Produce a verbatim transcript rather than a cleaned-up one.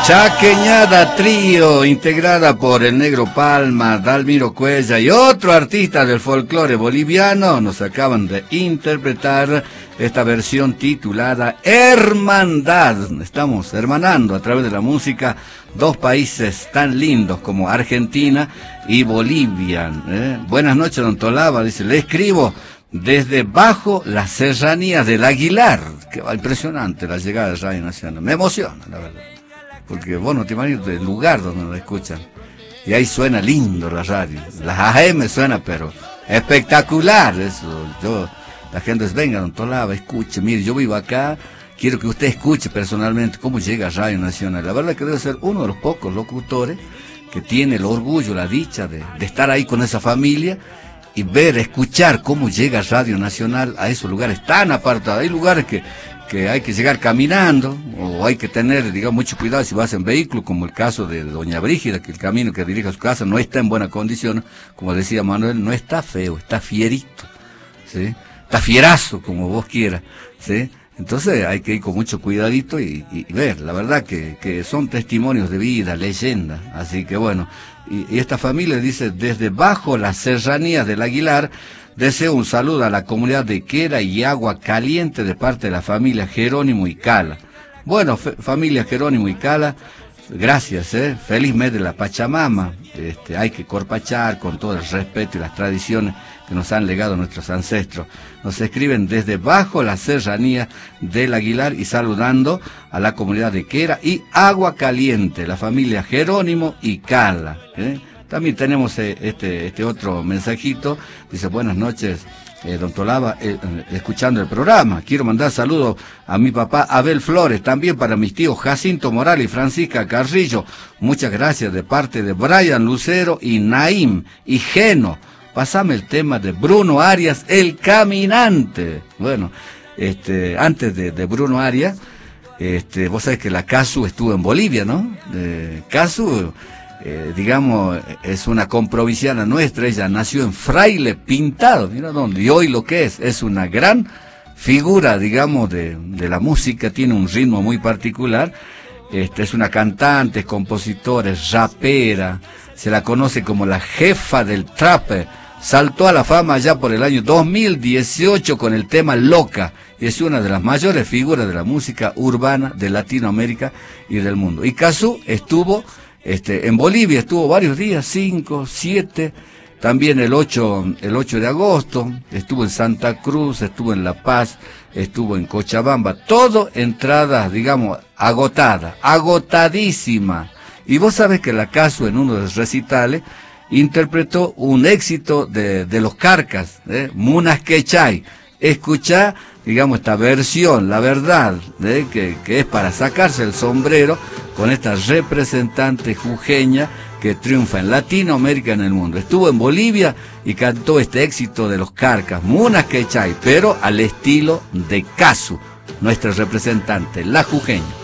Chaqueñada Trío, integrada por el Negro Palma, Dalmiro Cuella y otro artista del folclore boliviano, nos acaban de interpretar esta versión titulada Hermandad. Estamos hermanando a través de la música dos países tan lindos como Argentina y Bolivia. ¿eh? Buenas noches, don Tolaba, dice, le escribo desde bajo las serranías del Aguilar. Que va impresionante la llegada de Radio Nacional, me emociona, la verdad. Porque vos no te imaginas el lugar donde nos escuchan. Y ahí suena lindo la radio. Las A M suena, pero espectacular eso. Yo, la gente dice, venga, don Tolaba, escuche, mire, yo vivo acá, quiero que usted escuche personalmente cómo llega Radio Nacional. La verdad que debe ser uno de los pocos locutores que tiene el orgullo, la dicha de, de estar ahí con esa familia y ver, escuchar cómo llega Radio Nacional a esos lugares tan apartados. Hay lugares que que hay que llegar caminando, o hay que tener, digamos, mucho cuidado si vas en vehículo, como el caso de doña Brígida, que el camino que dirige a su casa no está en buena condición, como decía Manuel, no está feo, está fierito, ¿sí? Está fierazo, como vos quieras, ¿sí? Entonces hay que ir con mucho cuidadito y, y ver, la verdad que, que son testimonios de vida, leyendas, así que bueno, y, y esta familia dice, desde bajo las serranías del Aguilar, deseo un saludo a la comunidad de Quera y Agua Caliente de parte de la familia Jerónimo y Cala. Bueno, familia Jerónimo y Cala, gracias, eh. Feliz mes de la Pachamama. Este, hay que corpachar con todo el respeto y las tradiciones que nos han legado nuestros ancestros. Nos escriben desde bajo la serranía del Aguilar y saludando a la comunidad de Quera y Agua Caliente, la familia Jerónimo y Cala, eh. También tenemos eh, este este otro mensajito, dice, buenas noches, eh, don Tolaba, eh, eh, escuchando el programa, quiero mandar saludos a mi papá Abel Flores, también para mis tíos Jacinto Morales y Francisca Carrillo, muchas gracias de parte de Brian Lucero y Naim y Geno, pasame el tema de Bruno Arias, el caminante. Bueno, este antes de, de Bruno Arias, este vos sabés que la Casu estuvo en Bolivia, ¿no? Eh, Casu... Eh, digamos, es una comprovinciana nuestra, ella nació en Fraile Pintado, mira dónde, y hoy lo que es, es una gran figura, digamos, de, de la música, tiene un ritmo muy particular, este, es una cantante, es compositora, es rapera, se la conoce como la jefa del trap, saltó a la fama ya por el año dos mil dieciocho con el tema Loca, y es una de las mayores figuras de la música urbana de Latinoamérica y del mundo. Y Cazzu estuvo Este, en Bolivia, estuvo varios días, cinco, siete, también el ocho, el ocho de agosto, estuvo en Santa Cruz, estuvo en La Paz, estuvo en Cochabamba, todo entradas, digamos, agotadas, agotadísima. Y vos sabés que la Casu en uno de los recitales interpretó un éxito de, de los Carcas, ¿eh? Munas Quechay. Escuchá, digamos, esta versión, la verdad, ¿eh? que, que es para sacarse el sombrero con esta representante jujeña que triunfa en Latinoamérica y en el mundo. Estuvo en Bolivia y cantó este éxito de los Carcas, Munas Quechay, pero al estilo de Casu, nuestra representante, la jujeña.